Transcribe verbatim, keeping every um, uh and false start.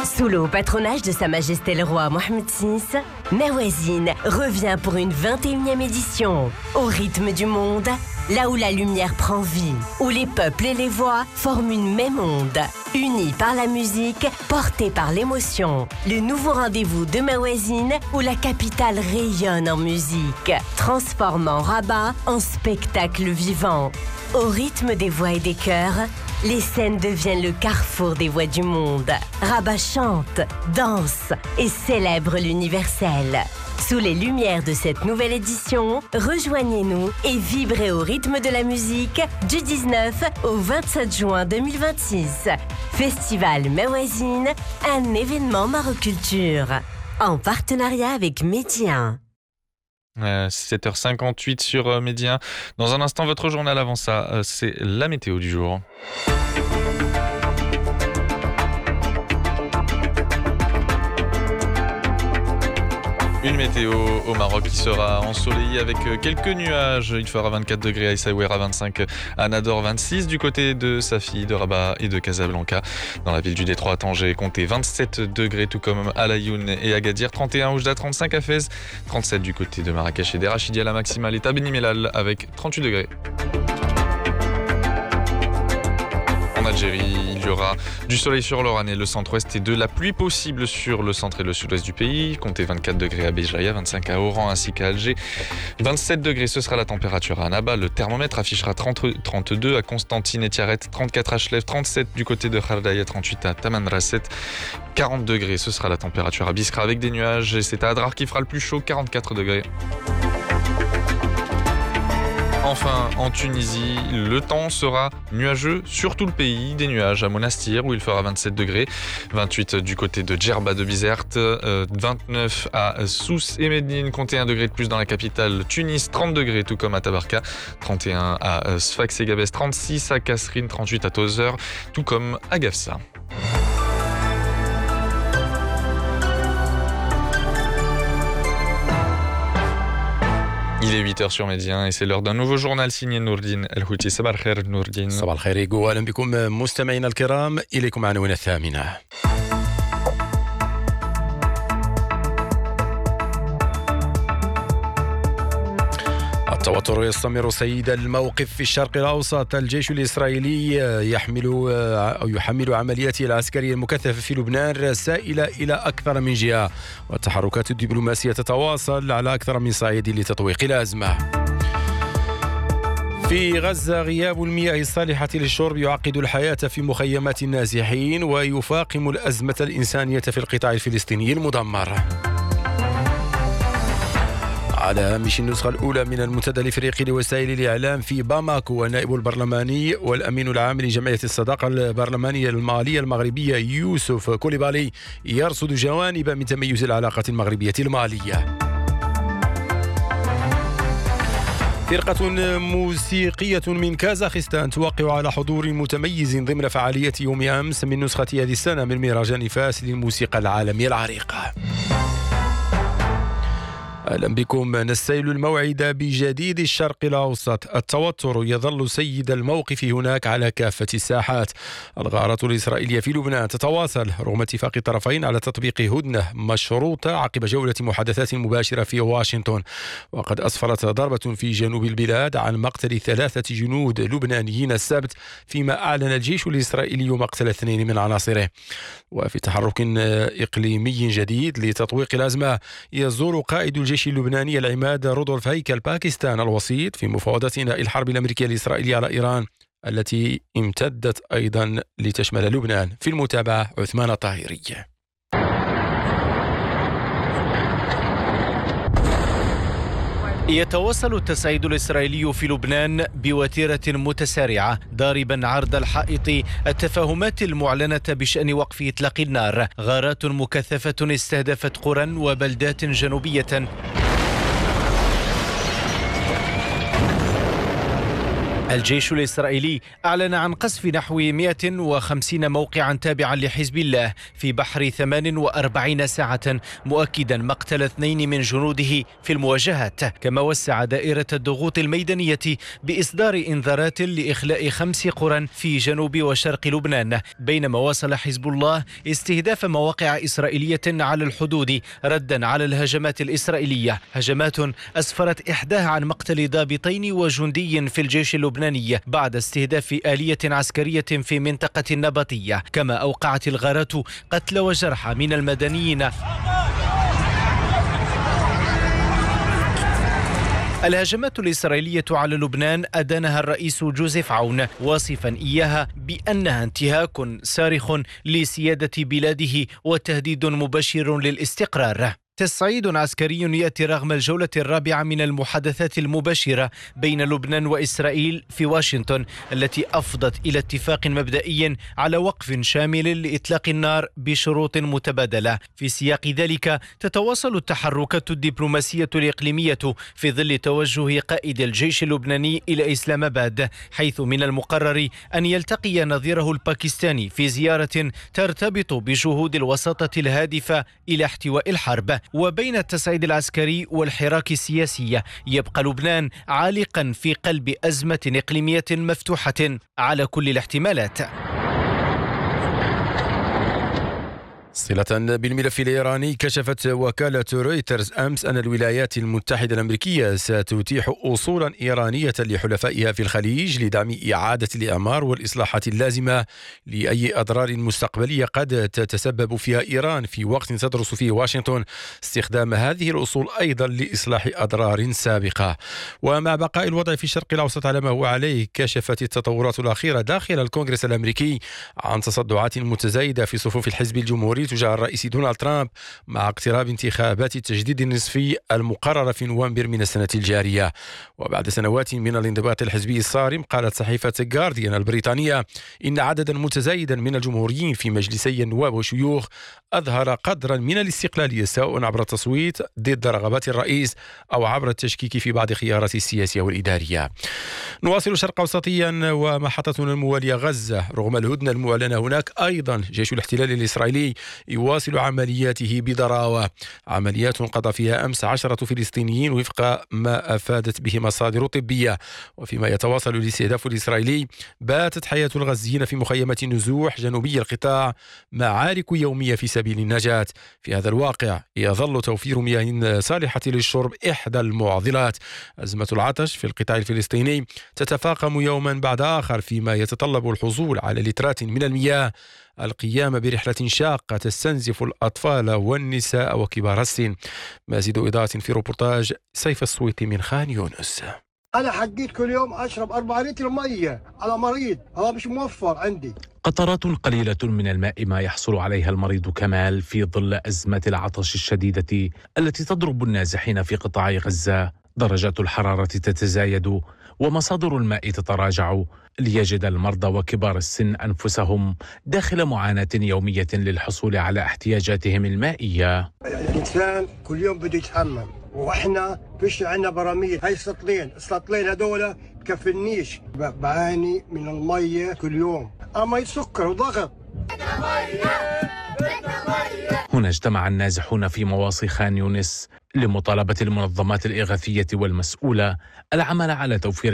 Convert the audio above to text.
Sous le haut patronage de Sa Majesté le Roi Mohammed six, Mawazine revient pour une vingt et unième édition. Au rythme du monde, là où la lumière prend vie, où les peuples et les voix forment une même onde. Unis par la musique, portés par l'émotion. Le nouveau rendez-vous de Mawazine, où la capitale rayonne en musique, transformant Rabat en spectacle vivant. Au rythme des voix et des chœurs, les scènes deviennent le carrefour des voix du monde. Rabat chante, danse et célèbre l'universel. Sous les lumières de cette nouvelle édition, rejoignez-nous et vibrez au rythme de la musique du dix-neuf au vingt-sept juin deux mille vingt-six. Festival Mawazine, un événement Maroculture. En partenariat avec Média. Euh, sept heures cinquante-huit sur euh, Média. Dans un instant, votre journal avant ça, euh, c'est la météo du jour. Une météo au Maroc qui sera ensoleillée avec quelques nuages. Il fera vingt-quatre degrés à Essaouira, vingt-cinq à Nador, vingt-six du côté de Safi, de Rabat et de Casablanca. Dans la ville du Détroit à Tanger, comptez vingt-sept degrés, tout comme à Layoun et Agadir, trente et un à Oujda, trente-cinq à Fès, trente-sept du côté de Marrakech et d'Erachidia, la maximale est à Beni Mellal avec trente-huit degrés. En Algérie, il y aura du soleil sur l'Oran et le centre-ouest et de la pluie possible sur le centre et le sud-ouest du pays. Comptez vingt-quatre degrés à Béjaïa, vingt-cinq à Oran ainsi qu'à Alger. vingt-sept degrés, ce sera la température à Annaba. Le thermomètre affichera trente, trente-deux à Constantine et Tiaret, trente-quatre à Chlef, trente-sept du côté de Khardaya, trente-huit à Tamanrasset. quarante degrés, ce sera la température à Biskra avec des nuages. Et c'est à Adrar qui fera le plus chaud, quarante-quatre degrés. Enfin, en Tunisie, le temps sera nuageux sur tout le pays. Des nuages à Monastir où il fera vingt-sept degrés, vingt-huit du côté de Djerba de Bizerte, euh, vingt-neuf à Sousse et Médine, comptez un degré de plus dans la capitale Tunis, trente degrés tout comme à Tabarka, trente et un à Sfax et Gabès, trente-six à Kasserine, trente-huit à Tozeur, tout comme à Gafsa. Il est huit heures sur Média et c'est l'heure d'un nouveau journal signé Nourdine El Houthi. Sabah al-khair Nourdine. صباح الخير إيغو، أهلا بكم مستمعينا الكرام. إليكم عناوين الثامنة. التوتر يستمر سيد الموقف في الشرق الأوسط. الجيش الإسرائيلي يحمل أو يحمل عملياته العسكرية المكثفة في لبنان رسائل إلى أكثر من جهة، والتحركات الدبلوماسية تتواصل على أكثر من صعيد لتطويق الأزمة. في غزة غياب المياه الصالحة للشرب يعقد الحياة في مخيمات النازحين ويفاقم الأزمة الإنسانية في القطاع الفلسطيني المدمر. على هامش النسخة الأولى من المنتدى الإفريقي لوسائل الإعلام في باماكو، النائب البرلماني والأمين العام لجمعية الصداقة البرلمانية المالية المغربية يوسف كوليبالي يرصد جوانب من تميز العلاقة المغربية المالية. فرقة موسيقية من كازاخستان توقع على حضور متميز ضمن فعالية يوم أمس من نسخة هذه السنة من مهرجان فاس للموسيقى العالمية العريقة. أهلا بكم. نستهل الموعد بجديد الشرق الأوسط. التوتر يظل سيد الموقف هناك على كافة الساحات. الغارات الإسرائيلية في لبنان تتواصل رغم اتفاق الطرفين على تطبيق هدنة مشروطة عقب جولة محادثات مباشرة في واشنطن، وقد أسفرت ضربة في جنوب البلاد عن مقتل ثلاثة جنود لبنانيين السبت، فيما أعلن الجيش الإسرائيلي مقتل اثنين من عناصره. وفي تحرك إقليمي جديد لتطويق الأزمة، يزور قائد الجيش الجيش اللبناني العماد رودولف هيكل باكستان الوسيط في مفاوضات إنهاء الحرب الأمريكية الإسرائيلية على إيران التي امتدت أيضا لتشمل لبنان. في المتابعة عثمان الطاهري. يتواصل التصعيد الإسرائيلي في لبنان بوتيرة متسارعة، ضاربا عرض الحائط التفاهمات المعلنة بشأن وقف إطلاق النار. غارات مكثفة استهدفت قرى وبلدات جنوبية الجيش الإسرائيلي أعلن عن قصف نحو مئة وخمسين موقعا تابعا لحزب الله في بحر ثمان وأربعين ساعة، مؤكدا مقتل اثنين من جنوده في المواجهات. كما وسع دائرة الضغوط الميدانية بإصدار إنذارات لإخلاء خمس قرى في جنوب وشرق لبنان، بينما واصل حزب الله استهداف مواقع إسرائيلية على الحدود ردا على الهجمات الإسرائيلية، هجمات أسفرت إحداها عن مقتل ضابطين وجندي في الجيش اللبناني بعد استهداف آلية عسكرية في منطقة النبطية. كما أوقعت الغارات قتل وجرحى من المدنيين. الهجمات الإسرائيلية على لبنان أدانها الرئيس جوزيف عون، واصفا إياها بأنها انتهاك صارخ لسيادة بلاده وتهديد مباشر للاستقرار. تصعيد عسكري يأتي رغم الجولة الرابعة من المحادثات المباشرة بين لبنان وإسرائيل في واشنطن، التي أفضت إلى اتفاق مبدئي على وقف شامل لإطلاق النار بشروط متبادلة. في سياق ذلك تتواصل التحركات الدبلوماسية الإقليمية في ظل توجه قائد الجيش اللبناني إلى إسلام آباد، حيث من المقرر أن يلتقي نظيره الباكستاني في زيارة ترتبط بجهود الوساطة الهادفة إلى احتواء الحرب. وبين التصعيد العسكري والحراك السياسي يبقى لبنان عالقا في قلب أزمة إقليمية مفتوحة على كل الاحتمالات. صلة بالملف الإيراني، كشفت وكالة رويترز أمس أن الولايات المتحدة الأمريكية ستتيح أصولا إيرانية لحلفائها في الخليج لدعم إعادة الإعمار والإصلاحات اللازمة لأي أضرار مستقبلية قد تتسبب فيها إيران، في وقت تدرس فيه واشنطن استخدام هذه الأصول أيضا لإصلاح أضرار سابقة. ومع بقاء الوضع في الشرق الأوسط على ما هو عليه، كشفت التطورات الأخيرة داخل الكونغرس الأمريكي عن تصدعات متزايدة في صفوف الحزب الجمهوري تجاه الرئيس دونالد ترامب مع اقتراب انتخابات التجديد النصفي المقررة في نوفمبر من السنة الجارية. وبعد سنوات من الانضباط الحزبي الصارم، قالت صحيفة جارديان البريطانية إن عددا متزايدا من الجمهوريين في مجلسي النواب والشيوخ أظهر قدرا من الاستقلالية، سواء عبر التصويت ضد رغبات الرئيس أو عبر التشكيك في بعض خياراته السياسية والإدارية. نواصل شرق أوسطيا ومحطتنا الموالية غزة. رغم الهدنة المعلنة هناك، أيضا جيش الاحتلال الإسرائيلي يواصل عملياته بضراوة، عمليات قضى فيها أمس عشرة فلسطينيين وفق ما أفادت به مصادر طبية. وفيما يتواصل الاستهداف الإسرائيلي، باتت حياة الغزيين في مخيمة نزوح جنوبي القطاع معارك يومية في سبيل النجاة. في هذا الواقع يظل توفير مياه صالحة للشرب إحدى المعضلات. أزمة العطش في القطاع الفلسطيني تتفاقم يوما بعد آخر، فيما يتطلب الحصول على لترات من المياه القيام برحلة شاقة تستنزف الأطفال والنساء وكبار السن. مزيد إضاءة في روبورتاج سيف السويطي من خان يونس. أنا حقيت كل يوم أشرب أربعة لتر مية على مريض، هذا مش موفر عندي. قطرات قليلة من الماء ما يحصل عليها المريض كمال في ظل أزمة العطش الشديدة التي تضرب النازحين في قطاع غزة. درجات الحرارة تتزايد ومصادر الماء تتراجع، ليجد المرضى وكبار السن أنفسهم داخل معاناة يومية للحصول على احتياجاتهم المائية. الإنسان كل يوم بده يتحمل، وإحنا فيش عنا براميل. هاي سطلين سطلين هدول بكفنيش، بعاني من المية كل يوم، أما سكر وضغط. هنا اجتمع النازحون في مواصي خان يونس لمطالبة المنظمات الإغاثية والمسؤولة العمل على توفير